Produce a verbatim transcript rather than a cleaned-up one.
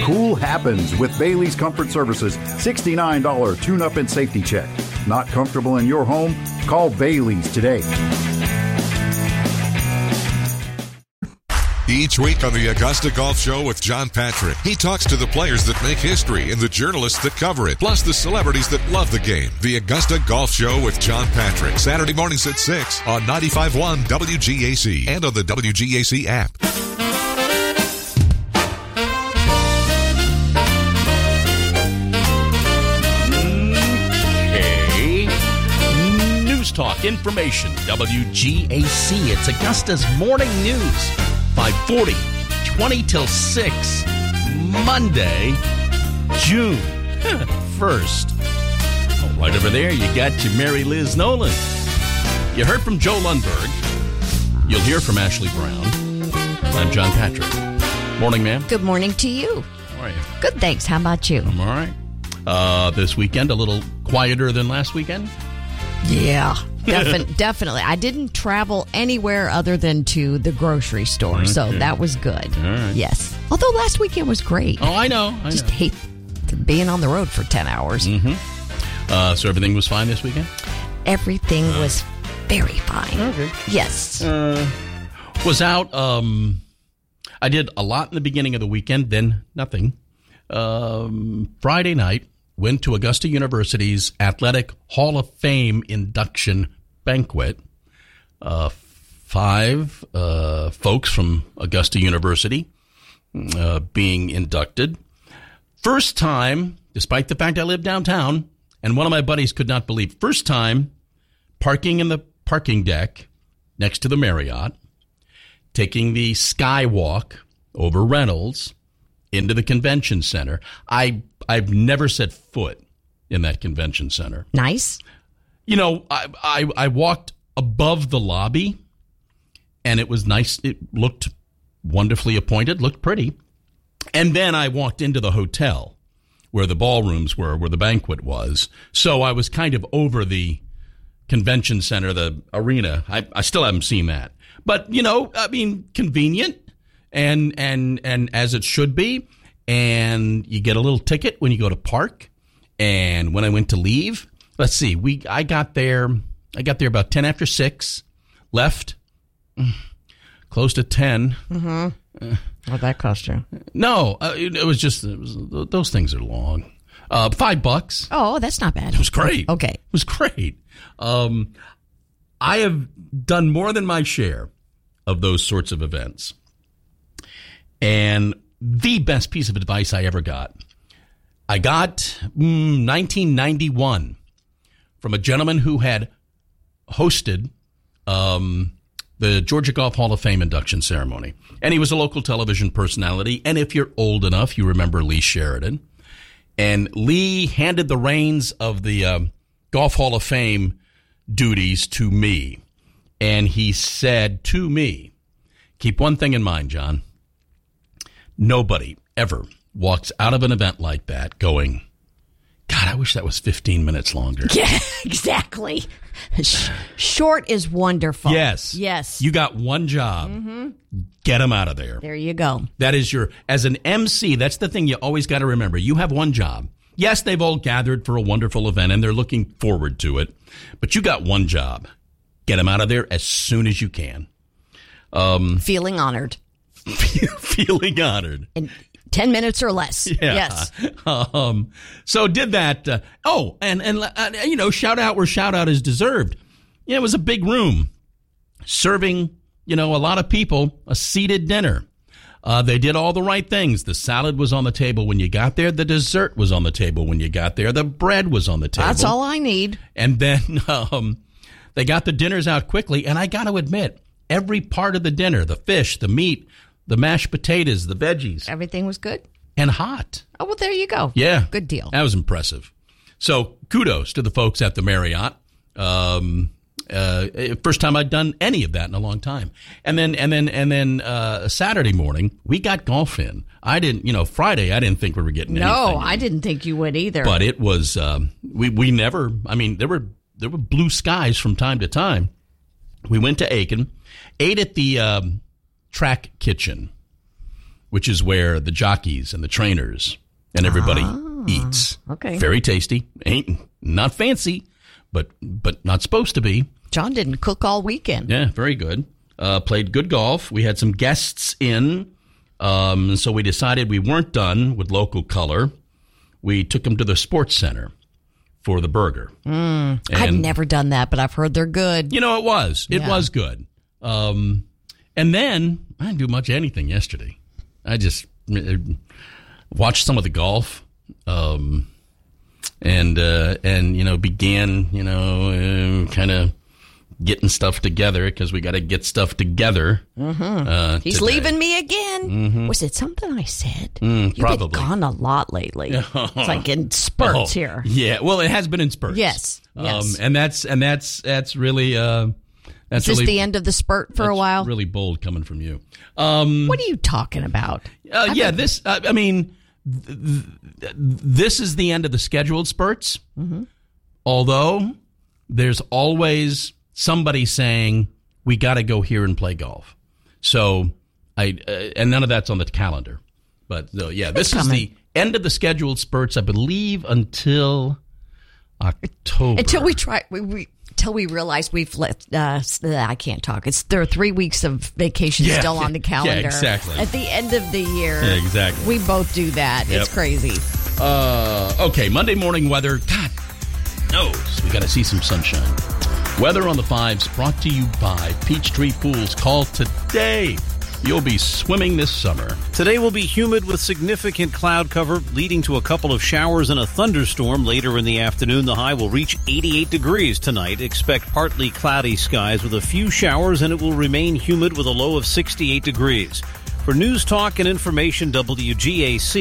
Cool happens with Bailey's Comfort Services sixty-nine dollars tune-up and safety check. Not comfortable in your home? Call Bailey's today. Each week on the Augusta Golf Show with John Patrick, he talks to the players that make history and the journalists that cover it, plus the celebrities that love the game. The Augusta Golf Show with John Patrick, Saturday mornings at six on ninety-five point one W G A C and on the W G A C app. Okay. News Talk, information, W G A C. It's Augusta's morning news. five forty, twenty till six, Monday, June first. Oh, right over there, you got your Mary Liz Nolan. You heard from Joe Lundberg. You'll hear from Ashley Brown. I'm John Patrick. Morning, ma'am. Good morning to you. How are you? Good, thanks. How about you? I'm all right. Uh, this weekend, a little quieter than last weekend? Yeah, defin- definitely. I didn't travel anywhere other than to the grocery store, okay. So that was good. All right. Yes. Although last weekend was great. Oh, I know. I Just know. hate being on the road for ten hours. Mm-hmm. Uh, so everything was fine this weekend? Everything uh, was very fine. Okay. Yes. Uh, was out. Um, I did a lot in the beginning of the weekend, then nothing. Um, Friday night. Went to Augusta University's Athletic Hall of Fame induction banquet. Uh, five uh, folks from Augusta University uh, being inducted. First time, despite the fact I live downtown, and one of my buddies could not believe, first time parking in the parking deck next to the Marriott, taking the skywalk over Reynolds into the convention center. I, I've never set foot in that convention center. Nice. You know, I, I, I walked above the lobby, and it was nice. It looked wonderfully appointed, looked pretty. And then I walked into the hotel where the ballrooms were, where the banquet was. So I was kind of over the convention center, the arena. I, I still haven't seen that. But, you know, I mean, convenient. And and and as it should be, and you get a little ticket when you go to park. And when I went to leave, let's see, we I got there. I got there about ten after six. Left close to ten. Mm-hmm. Uh, What'd that cost you? No, uh, it, it was just it was, those things are long. Uh, five bucks. Oh, that's not bad. It was great. Okay, it was great. Um, I have done more than my share of those sorts of events. And the best piece of advice I ever got, I got mm, nineteen ninety-one from a gentleman who had hosted um, the Georgia Golf Hall of Fame induction ceremony. And he was a local television personality. And if you're old enough, you remember Lee Sheridan. And Lee handed the reins of the um, Golf Hall of Fame duties to me. And he said to me, keep one thing in mind, John. Nobody ever walks out of an event like that going, God, I wish that was fifteen minutes longer. Yeah, exactly. Short is wonderful. Yes. Yes. You got one job. Mm-hmm. Get them out of there. There you go. That is your, as an M C, that's the thing you always got to remember. You have one job. Yes, they've all gathered for a wonderful event and they're looking forward to it. But you got one job. Get them out of there as soon as you can. Um, Feeling honored. Feeling honored. In ten minutes or less. Yeah. Yes. Um, so did that. Uh, oh, and, and uh, you know, shout out where shout out is deserved. Yeah, it was a big room serving, you know, a lot of people a seated dinner. Uh, they did all the right things. The salad was on the table when you got there. The dessert was on the table when you got there. The bread was on the table. That's all I need. And then um, they got the dinners out quickly. And I got to admit, every part of the dinner, the fish, the meat, the mashed potatoes, the veggies. Everything was good? And hot. Oh, well, there you go. Yeah. Good deal. That was impressive. So kudos to the folks at the Marriott. Um, uh, first time I'd done any of that in a long time. And then, and then, and then, uh, Saturday morning, we got golf in. I didn't, you know, Friday, I didn't think we were getting no, anything. No, I didn't think you would either. But it was, um, we, we never, I mean, there were, there were blue skies from time to time. We went to Aiken, ate at the, um, Track Kitchen. which is where the jockeys and the trainers and everybody ah, eats. Okay. Very tasty. Ain't not fancy, but but not supposed to be. John didn't cook all weekend. Yeah, very good. Uh, played good golf. We had some guests in, um, so we decided we weren't done with local color. We took them to the sports center for the burger. Mm, I've never done that, but I've heard they're good. You know, it was. It Yeah. was good. Um, and then I didn't do much of anything yesterday. I just uh, watched some of the golf, um, and uh, and you know began you know uh, kind of getting stuff together because we got to get stuff together. Mm-hmm. Uh, He's today. leaving me again. Mm-hmm. Was it something I said? Mm, You've probably. been gone a lot lately. It's like in spurts Oh, here. Yeah, well, it has been in spurts. Yes, yes. Um, and that's and that's that's really uh, that's Is this really the end of the spurt for a that's while? Really bold coming from you. Um, What are you talking about? Uh, yeah, this. Uh, I mean, th- th- this is the end of the scheduled spurts. Mm-hmm. Although there's always somebody saying we got to go here and play golf. So I uh, and none of that's on the calendar. But uh, yeah, this It's is coming. the end of the scheduled spurts. I believe until October. Until we try, we, we until we realize we've let. Uh, I can't talk. It's there are three weeks of vacation Yeah, still on the yeah, calendar. exactly. At the end of the year, Yeah, exactly. We both do that. Yep. It's crazy. Uh, okay, Monday morning weather. God knows we got to see some sunshine. Weather on the fives brought to you by Peachtree Pools. Call today. You'll be swimming this summer. Today will be humid with significant cloud cover, leading to a couple of showers and a thunderstorm later in the afternoon. The high will reach eighty-eight degrees tonight. Expect partly cloudy skies with a few showers, and it will remain humid with a low of sixty-eight degrees. For News Talk and Information, W G A C.